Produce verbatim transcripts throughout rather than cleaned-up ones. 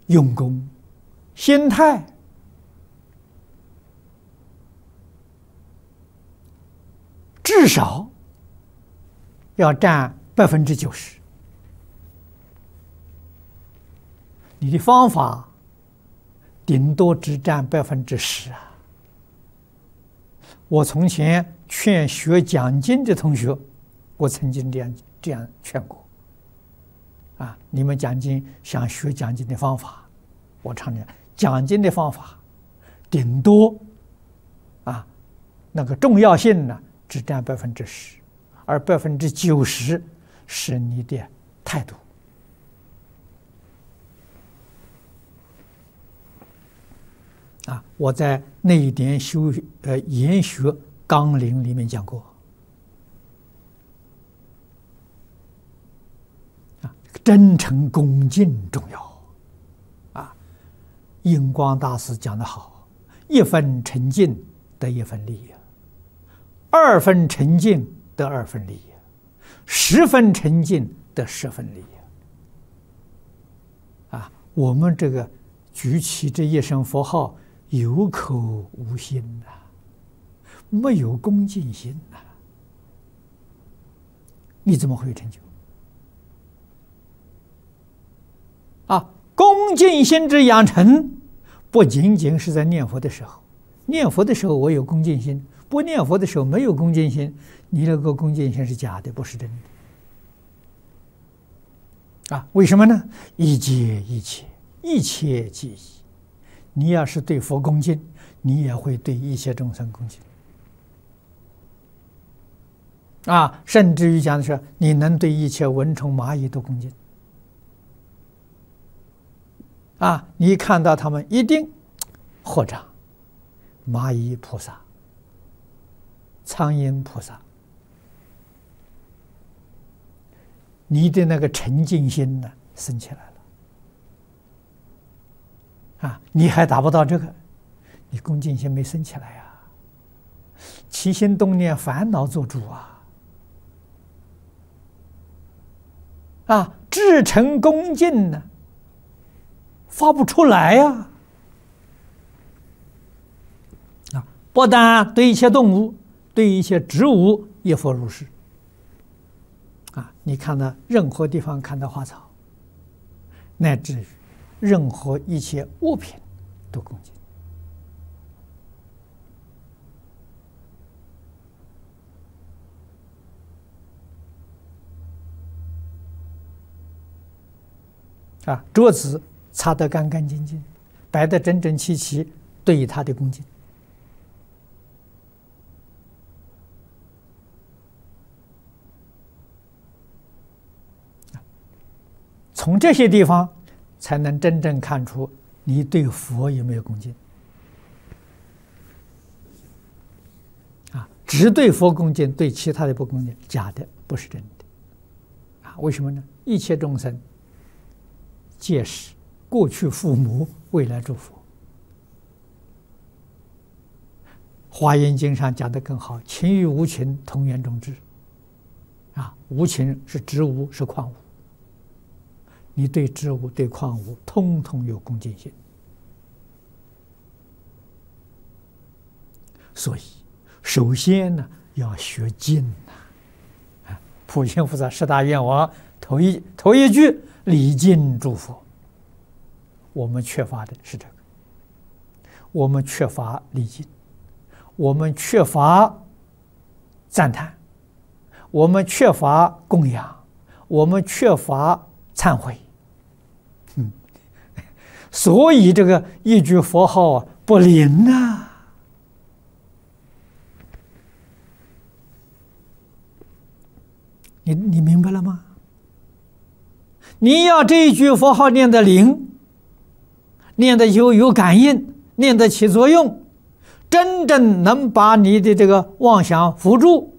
用功、心态，至少要占百分之九十。你的方法顶多只占百分之十啊！我从前劝学讲经的同学，我曾经这样这样劝过。啊，你们讲经想学讲经的方法，我常讲，讲经的方法顶多啊，那个重要性呢只占百分之十，而百分之九十是你的态度。啊，我在那一点修呃研学纲领里面讲过，啊，真诚恭敬重要，啊，印光大师讲得好，一分诚敬得一分利益，二分诚敬得二分利益，十分诚敬得十分利益。啊，我们这个举起这一声佛号，有口无心呐、啊，没有恭敬心呐、啊，你怎么会有成就？啊，恭敬心之养成，不仅仅是在念佛的时候，念佛的时候我有恭敬心，不念佛的时候没有恭敬心，你那个恭敬心是假的，不是真的。啊，为什么呢？一切一切，一切即一。你要是对佛恭敬，你也会对一切众生恭敬。啊，甚至于讲的是，你能对一切蚊虫蚂蚁都恭敬。啊，你看到他们一定合掌，蚂蚁菩萨、苍蝇菩萨，你的那个沉静心呢，升起来了。啊，你还达不到这个，你恭敬心没升起来啊！起心动念，烦恼做主啊！啊，至诚恭敬呢，发不出来呀！啊，不但对一切动物，对一切植物亦复如是。啊，你看到任何地方看到花草，乃至于任何一切物品都恭敬。啊，桌子擦得干干净净，摆得整整齐齐，对于他的恭敬。从这些地方才能真正看出你对佛有没有恭敬。啊，只对佛恭敬，对其他的不恭敬，假的，不是真的。啊，为什么呢？一切众生皆是过去父母，未来诸佛。华严经上讲得更好，情与无情同源种智。啊，无情是植物，是矿物。你对植物、对矿物，通通有恭敬心。所以，首先呢，要学敬呐。啊，普贤菩萨十大愿望头一头一句礼敬诸佛。我们缺乏的是这个，我们缺乏礼敬，我们缺乏赞叹，我们缺乏供养，我们缺乏忏悔。嗯，所以这个一句佛号啊不灵啊。你你明白了吗？你要这一句佛号念得灵，念得有有感应，念得起作用，真正能把你的这个妄想扶住，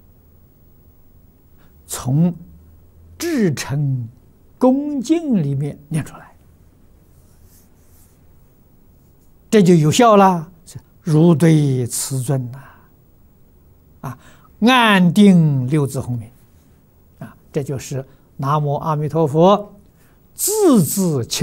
从至诚恭敬里面念出来，这就有效了，如对慈尊呐、啊，啊，安定六字洪名，啊，这就是南无阿弥陀佛，字字清。